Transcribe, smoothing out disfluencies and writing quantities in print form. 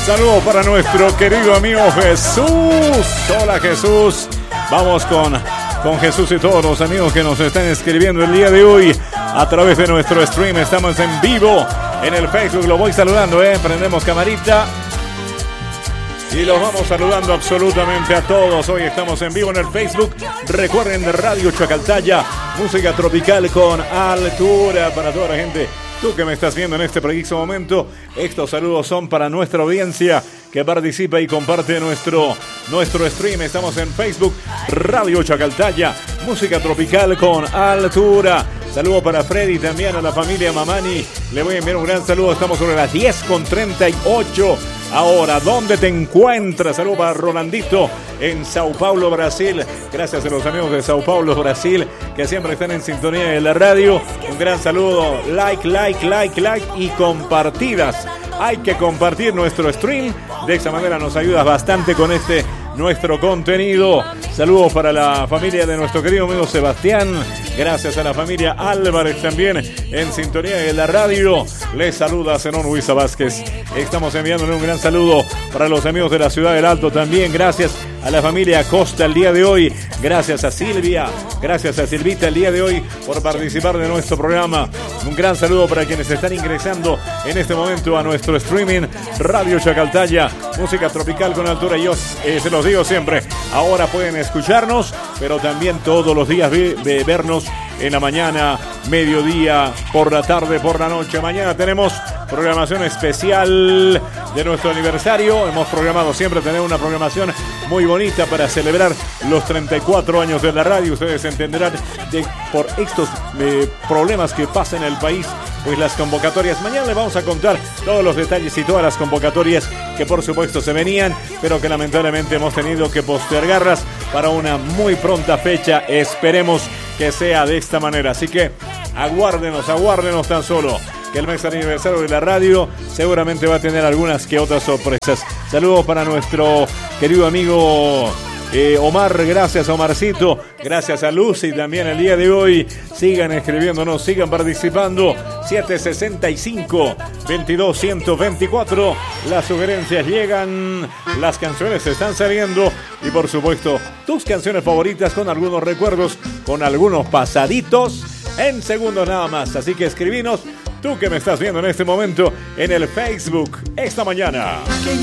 Saludos para nuestro querido amigo Jesús. Hola Jesús. Vamos con Jesús y todos los amigos que nos están escribiendo el día de hoy a través de nuestro stream. Estamos en vivo en el Facebook. Lo voy saludando, prendemos camarita y los vamos saludando absolutamente a todos. Hoy estamos en vivo en el Facebook. Recuerden, Radio Chacaltaya, música tropical con altura para toda la gente. Tú que me estás viendo en este preciso momento, estos saludos son para nuestra audiencia que participa y comparte nuestro stream. Estamos en Facebook, Radio Chacaltaya, música tropical con altura. Saludo para Freddy, también a la familia Mamani. Le voy a enviar un gran saludo. Estamos sobre las 10:38. Ahora, ¿dónde te encuentras? Saludo para Rolandito en Sao Paulo, Brasil. Gracias a los amigos de Sao Paulo, Brasil, que siempre están en sintonía de la radio. Un gran saludo. Like y compartidas. Hay que compartir nuestro stream. De esa manera nos ayudas bastante con nuestro contenido. Saludos para la familia de nuestro querido amigo Sebastián. Gracias a la familia Álvarez también en sintonía de la radio. Les saluda Zenón Huiza Vázquez. Estamos enviándole un gran saludo para los amigos de la Ciudad del Alto también. Gracias a la familia Acosta el día de hoy. Gracias a Silvia. Gracias a Silvita el día de hoy por participar de nuestro programa. Un gran saludo para quienes están ingresando en este momento a nuestro streaming Radio Chacaltaya, música tropical con altura. Yo se los digo siempre, ahora pueden escucharnos, pero también todos los días vernos en la mañana, mediodía, por la tarde, por la noche. Mañana tenemos programación especial de nuestro aniversario. Hemos programado siempre tener una programación muy bonita para celebrar los 34 años de la radio. Ustedes entenderán por estos problemas que pasan en el país, pues las convocatorias. Mañana les vamos a contar todos los detalles y todas las convocatorias que por supuesto se venían, pero que lamentablemente hemos tenido que postergarlas para una muy pronta fecha. Esperemos que sea de esta manera. Así que aguárdenos tan solo, que el mes aniversario de la radio seguramente va a tener algunas que otras sorpresas. Saludos para nuestro querido amigo Omar. Gracias, Omarcito. Gracias a Lucy también el día de hoy. Sigan escribiéndonos, sigan participando. 765-22-124. Las sugerencias llegan, las canciones están saliendo y por supuesto tus canciones favoritas con algunos recuerdos, con algunos pasaditos en segundos nada más. Así que escribinos, tú que me estás viendo en este momento en el Facebook esta mañana.